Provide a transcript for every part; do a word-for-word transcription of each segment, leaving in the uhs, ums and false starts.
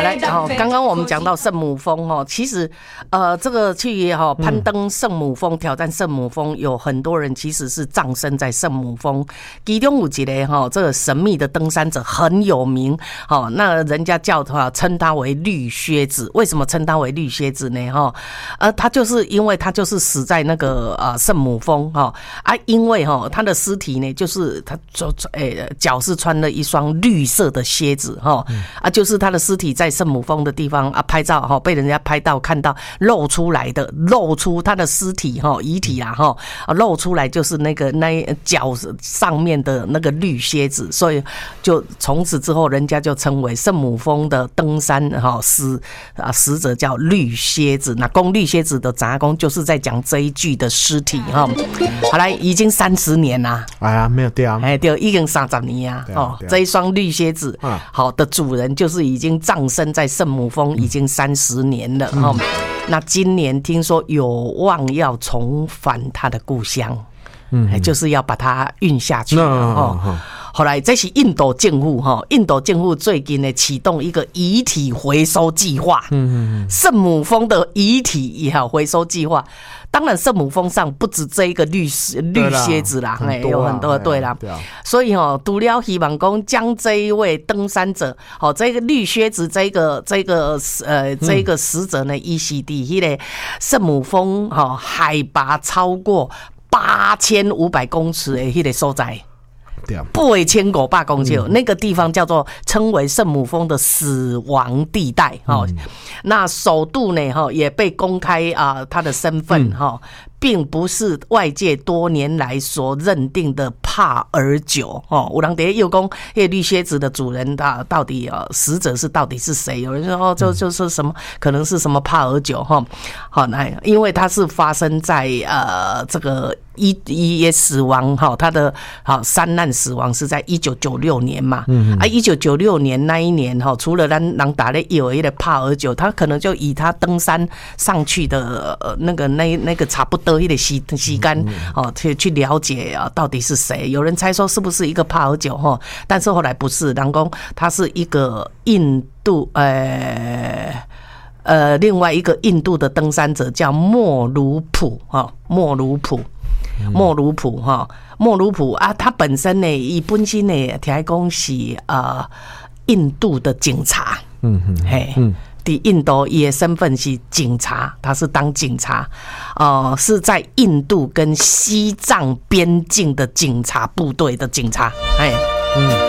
来，哦，刚刚我们讲到圣母峰哦，其实呃，这个去哈攀登圣母峰、挑战圣母峰，有很多人其实是葬身在圣母峰。其中有一个哈，这个神秘的登山者很有名，哦，那人家叫他称他为绿靴子。为什么称他为绿靴子呢？哈，呃，他就是因为他就是死在那个呃圣母峰哈啊，因为哈他的尸体呢，就是他诶脚是穿了一双绿色的靴子哈啊，就是他的尸体在圣母峰的地方啊拍照哈，被人家拍到看到露出来的，露出他的尸体哈遗体啊哈啊露出来就是那个那脚上面的那个绿靴子，所以就从此之后人家就称为圣母峰的登山哈死啊死者叫绿靴子。那讲绿靴子的杂工就是在讲这一具的尸体哈。好来，已经三十年啦， 哎呀，没有掉， 哎对，已经三十年啊哦，这一双绿靴子好的主人就是已经葬身在圣母峰已经三十年了哈。那今年听说有望要重返他的故乡，嗯，就是要把它运下去了哦。后来这是印度政府哈，印度政府最近呢启动一个遗体回收计划，嗯，圣母峰的遗体也好回收计划。当然，圣母峰上不止这一个绿绿靴子啦，哎，有很多对啦，所以哦，除了希望讲将这一位登山者，哦，这个绿靴子，这个这个呃这一个死者呢，伊是伫迄个圣母峰哈海拔超过八千五百公尺的迄个所在。八千五百公尺，那个地方叫做称为圣母峰的死亡地带哈、嗯。那首度呢哈也被公开啊，他的身份哈。嗯，并不是外界多年来所认定的帕尔九哦，有人在又讲，那绿靴子的主人他到底呃死者是到底是谁？有人说哦，就就是什么，可能是什么帕尔九哈。好，那因为它是发生在呃这个一一也死亡哈，他的好山难死亡是在一九九六年嘛，嗯啊，一九九六年那一年哈，除了咱人打的有一个帕尔九，他可能就以他登山上去的呃那个那那个差不多。一点时时间哦，去去了解啊，到底是谁？有人猜说是不是一个帕尔九哈，但是后来不是，人讲他是一个印度呃呃另外一个印度的登山者叫莫鲁普哈，莫鲁普莫鲁普哈，莫鲁普啊，他本身呢，以本身呢，听讲是呃印度的警察，嗯嗯嘿嗯。在印度，他的身份是警察，他是当警察，呃，是在印度跟西藏边境的警察部队的警察，哎，嗯。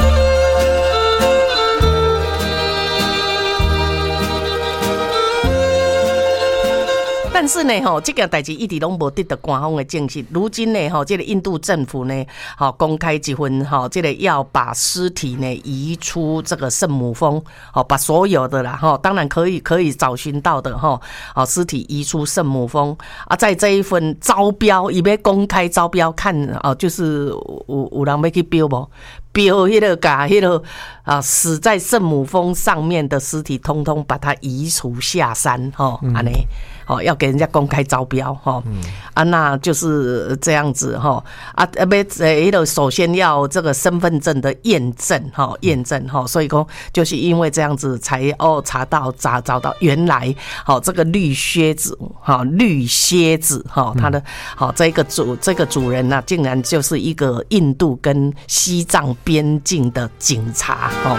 但是呢，吼，这件代志一直拢无得到官方的证实。如今呢，吼，这个印度政府呢，好公开一份，吼，这个要把尸体呢移出这个圣母峰，好把所有的啦，哈，当然可以可以找寻到的，哈，好尸体移出圣母峰啊，在这一份招标，以要公开招标看啊，就是有有人要去标无？标迄个把迄个啊死在圣母峰上面的尸体，通通把它移除下山，吼，安尼。哦，要给人家公开招标哈、嗯，啊，那就是这样子哈，啊，要呃，首先要这个身份证的验证哈，验证哈，所以说就是因为这样子才哦查到找找到原来好这个绿靴子哈，绿蝎子哈，他的好这个主这个主人呢、啊，竟然就是一个印度跟西藏边境的警察哦。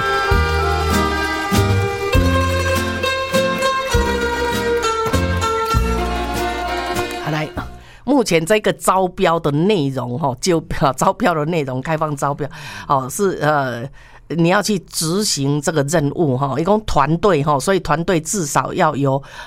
目前这个招标的内容哈，就招标的内容开放招标，哦是呃。你要去执行这个任务哈，一共团队哈，所以团队至少要有